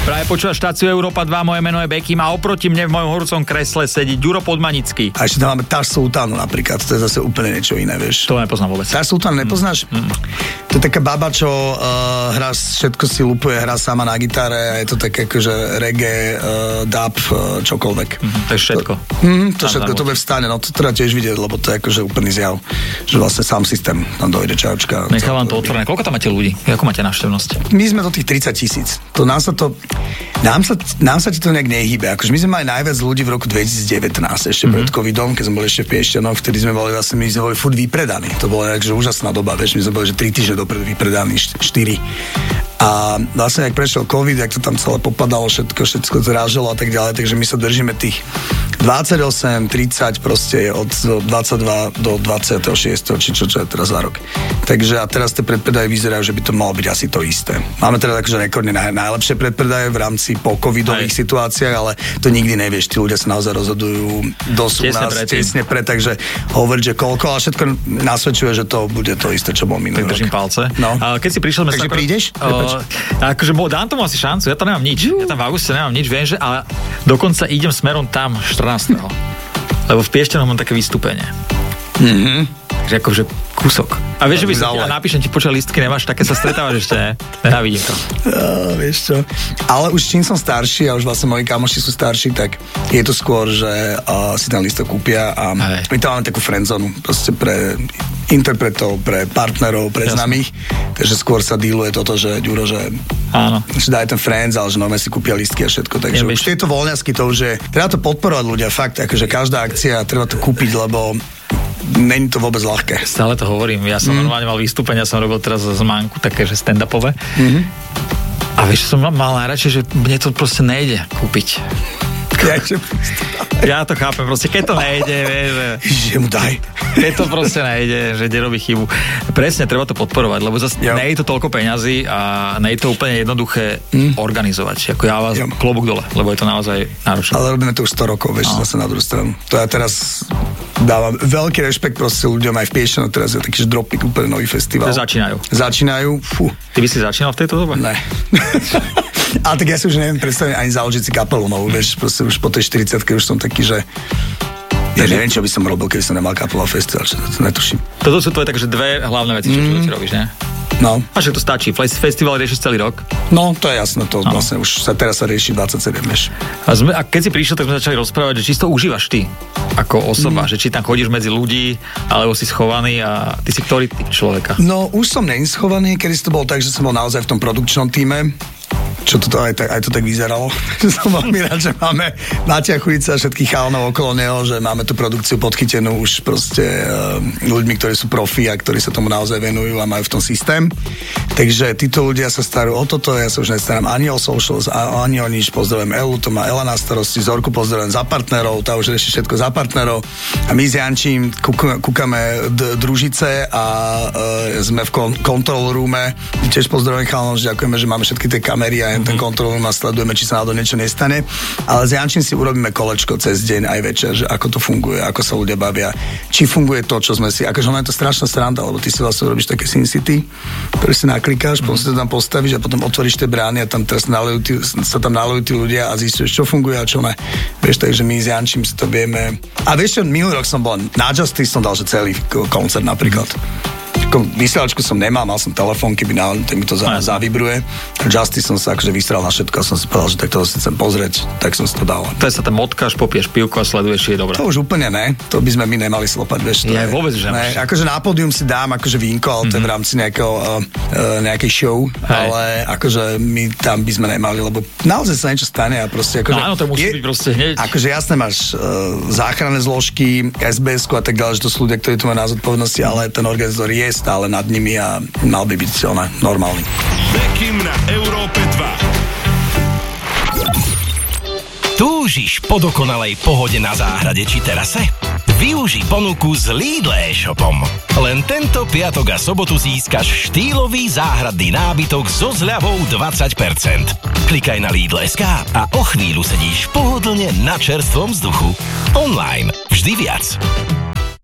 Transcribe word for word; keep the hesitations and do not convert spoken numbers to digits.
Práve počúva štáciu Európa dva, moje meno je Bekim a oproti mne v mojom horúcom kresle sedí Ďuro Podmanický. A ešte tam máme Taš Sultánu napríklad, to je zase úplne niečo iné, vieš. To nepoznám vôbec. Taš Sultánu nepoznáš? Mm. Mm. To je taká baba, čo uh, hrá, všetko si lupuje, hrá sama na gitare a je to také akože reggae, uh, dub, uh, čokoľvek. Mm, to je všetko. To, mm, to všetko, to bude vstane, no to treba tiež vidieť, lebo to je akože úplný zjav, že vlastne sám systém tam dojde čaučka. Nechávam to otvorené. Koľko tam máte ľudí? Ako máte návštevnosť? My sme do tých tridsať tisíc. To nám sa to, nám sa, nám sa ti to nejak nehýbe. Akože my sme mali najviac ľudí v roku dvetisícdevätnásť, ešte mm-hmm. pred covidom, keď sme boli ešte v Piešťanoch, vtedy sme boli vlastne, my sme boli furt vypredaní. To bola takže úžasná doba, vieš, my sme boli, že tri týždne dopredu vypredaní, štyri. A vlastne, ak prešiel covid, ak to tam celé popadalo, všetko, všetko zrážalo a tak ďalej, takže my sa držíme tých dvadsaťosem, tridsať, proste od dvadsaťdva do dvadsiateho šiesteho či čo, čo je teraz za rok. Takže a teraz tie predpredaje vyzerajú, že by to malo byť asi to isté. Máme teda takže rekordne naj, najlepšie predpredaje v rámci po covidových Aj. situáciách, ale to nikdy nevieš, tí ľudia sa naozaj rozhodujú dosť u nás tesne pre, takže hovoriť, že koľko, ale všetko nasvedčuje, že to bude to isté, čo bol minulý rok. Držím palce. No. A keď si prišiel... Takže sa... prídeš? O, akože dám tomu asi šancu, ja tam nemám nič. Ja tam v auguste nemám nič, viem, že ale dokonca idem smerom tam štrnásteho Lebo v Piešťanoch mám také vystúpenie. Mhm. Že akože kúsok. A vieš, že by som ti, a napíšem ti, počuť listky, nemáš, také sa stretávaš ešte, ne? Nenávidím to. Ja, vieš čo. Ale už čím som starší a už vlastne moji kamoši sú starší, tak je to skôr, že uh, si ten listok kúpia a Aj. my tam máme takú friendzonu proste pre interpretov, pre partnerov, pre Jasne. známych. Takže skôr sa dealuje toto, že Ďuro, že Áno. že daj ten friends, ale že normálne si kúpia listky a všetko. Takže už tieto voľňasky, to už je, treba to podporovať ľudia, fakt, akože každá akcia, treba to kúpiť, lebo není to vôbec ľahké. Stále to hovorím. Ja som mm. normálne mal vystúpenia, som robil teraz z Mánku, také, že stand-upové. Mm-hmm. A vieš, som mal najradšej, že mne to proste nejde kúpiť. Ja, ja to chápem, proste keď to nejde, vieš, že... Že mu daj. Keď to proste nejde, že kde robí chybu. Presne, treba to podporovať, lebo zase jo. nie je to toľko peňazí a nie je to úplne jednoduché mm. organizovať. Ako ja vás jo. klobúk dole, lebo je to naozaj náročné. Ale robíme to už sto rokov, vieš, no. zase na druhú stranu. To ja teraz dávam veľký rešpekt proste ľuďom aj v Piešťanoch, teraz je taký, že Dropik, úplne nový festival. To začínajú. Začínajú, fú. Ty by si začínal v tejto dobe? Ne. Ale tak ja si už neviem predstaviť ani založiť si kapelu novú, vieš, proste už po tej štyridsiatke už som taký, že ja neviem, čo by som robil, keby som nemal kapelu a festival, čo to netuším. Toto sú tvoje takže dve hlavné veci, čo mm. ty robíš, ne? No. A že to stačí, festival riešiš celý rok? No, to je jasné, to no. vlastne už sa teraz sa rieši dvadsaťsedem, vieš. A, sme, a keď si prišiel, tak sme začali rozprávať, že či to užívaš ty ako osoba, mm. že či tam chodíš medzi ľudí, alebo si schovaný a ty si ktorý typ človeka? No, už som není schovaný, kedy to bolo tak, že som bol naozaj v tom produkčnom tíme. Čo to aj, aj to tak vyzeralo. Som veľmi rád, že máme Matia Chujica a všetkých chalanov okolo neho, že máme tú produkciu podchytenú už proste uh, ľuďmi, ktorí sú profi a ktorí sa tomu naozaj venujú a majú v tom systém. Takže títo ľudia sa starajú o toto, ja sa už nestarám ani o socials, ani o nič. Pozdravujem Elu, to má Ela na starosti, Zorku pozdravujem za partnerov, tá už rieši všetko za partnerov a my s Jančím kúk- kúkame d- družice a uh, sme v kon- control roome. Tiež pozdravujem chalanov, že ďakujeme, že máme všetky tie kamery a ten kontrol a sledujeme, či sa náhodou niečo nestane. Ale s Jančím si urobíme kolečko cez deň aj večer, že ako to funguje, ako sa ľudia bavia, či funguje to, čo sme si... Akože ono je to strašná sranda, lebo ty si vlastne urobíš také Sin City, ktoré si naklikáš, potom si to tam postavíš a potom otvoríš tie brány a tam teraz tí, sa tam nalujú tí ľudia a zistíš, čo funguje a čo ne. Vieš, takže my s Jančím si to vieme... A vieš čo, minulý rok som bol na Justice, som dal, že celý koncert napríklad. Vysielačku som nemal, mal som telefón, keby na, mi to za, zavibruje. Justice som sa akože vystral na všetko a som si povedal, že tak to si chcem pozrieť, tak som si to dal. To je sa tam odkáš, popieš pivko a sleduješ, či je dobré. To už úplne ne, to by sme my nemali slopať, vieš. To ja je vôbec, že ne, akože na pódium si dám akože vínko, ale mm-hmm. to je v rámci nejakého, uh, uh, nejakej show, Hej. ale akože my tam by sme nemali, lebo naozaj sa niečo stane a proste akože... No áno, to musí je, byť proste hneď. Akože jasné máš uh, záchranné zložky, es bé esku a tak ďalej, že to sú ľudia, ktorí tu majú na zodpovednosti, ale ten organizátor je stále nad nimi a mal by byť ona, normálny. Bekim na Európe dva. Túžiš po dokonalej pohode na záhrade či terase? Využij ponuku s Lidl e-shopom. Len tento piatok a sobotu získaš štýlový záhradný nábytok so zľavou dvadsať percent. Klikaj na Lidl bodka es ká a o chvíľu sedíš pohodlne na čerstvom vzduchu. Online vždy viac.